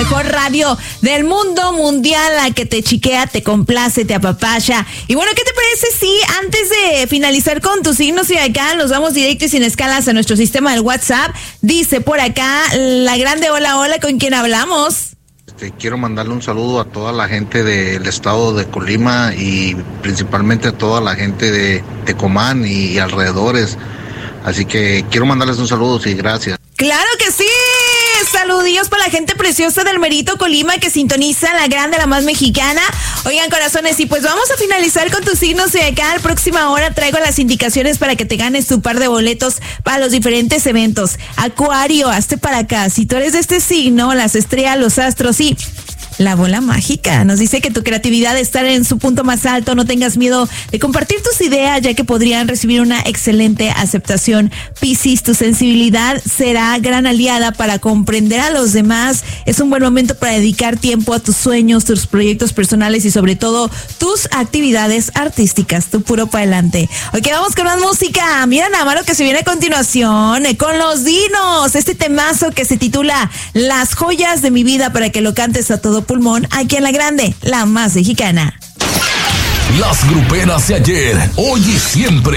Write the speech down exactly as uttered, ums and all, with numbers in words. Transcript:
mejor radio del mundo mundial, la que te chiquea, te complace, te apapacha. Y bueno, ¿qué te parece si antes de finalizar con tus signos y acá nos vamos directo y sin escalas a nuestro sistema del WhatsApp? Dice por acá la grande hola, hola, ¿con quién hablamos? Este, quiero mandarle un saludo a toda la gente del estado de Colima y principalmente a toda la gente de Tecomán y, y alrededores. Así que quiero mandarles un saludo, sí, gracias. ¡Claro que sí! Saludillos para la gente preciosa del Merito Colima que sintoniza la grande, la más mexicana. Oigan, corazones, y pues vamos a finalizar con tus signos y acá a la próxima hora traigo las indicaciones para que te ganes tu par de boletos para los diferentes eventos. Acuario, hazte para acá. Si tú eres de este signo, las estrellas, los astros y la bola mágica nos dice que tu creatividad está en su punto más alto. No tengas miedo de compartir tus ideas, ya que podrían recibir una excelente aceptación. Piscis, tu sensibilidad será gran aliada para comprender a los demás. Es un buen momento para dedicar tiempo a tus sueños, tus proyectos personales y sobre todo tus actividades artísticas. Tu puro para adelante. Ok, vamos con más música. Mira nada más lo que se viene a continuación eh, con Los Dinos. Este temazo que se titula Las Joyas de mi Vida, para que lo cantes a todo pulmón, aquí en la grande, la más mexicana. Las gruperas de ayer, hoy y siempre.